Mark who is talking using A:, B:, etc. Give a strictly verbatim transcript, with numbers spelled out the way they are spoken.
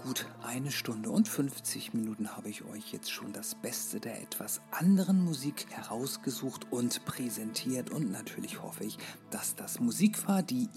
A: gut eine Stunde und fünfzig Minuten habe ich euch jetzt schon das Beste der etwas anderen Musik herausgesucht und präsentiert. Und natürlich hoffe ich, dass das Musik war, die